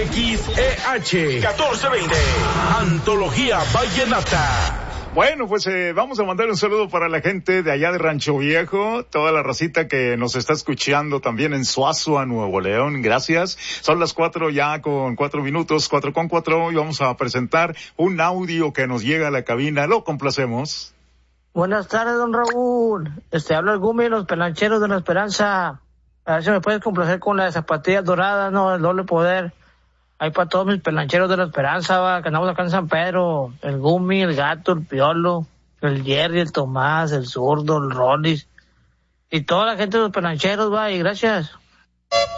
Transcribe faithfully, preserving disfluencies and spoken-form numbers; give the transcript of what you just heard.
X E H catorce veinte. Antología Vallenata. Bueno, pues eh, vamos a mandar un saludo para la gente de allá de Rancho Viejo, toda la racita que nos está escuchando también en Suazua, Nuevo León. Gracias. Son las cuatro ya con cuatro minutos, cuatro con cuatro, y vamos a presentar un audio que nos llega a la cabina. Lo complacemos. Buenas tardes, don Raúl. Este, habla el Gumi de los Pelancheros de la Esperanza. A ver si me puedes complacer con las zapatillas doradas, ¿no? El doble poder. Ahí para todos mis pelancheros de la Esperanza, va, que andamos acá en San Pedro. El Gumi, el Gato, el Piolo, el Jerry, el Tomás, el Zurdo, el Rolis. Y toda la gente de los pelancheros, va, y gracias.